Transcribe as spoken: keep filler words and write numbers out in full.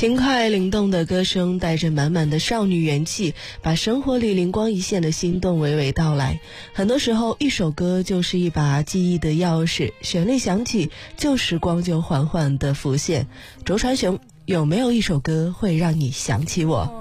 轻快灵动的歌声带着满满的少女元气，把生活里灵光一现的心动娓娓道来。很多时候一首歌就是一把记忆的钥匙，旋律响起，旧时光就缓缓地浮现。卓传雄，有没有一首歌会让你想起我？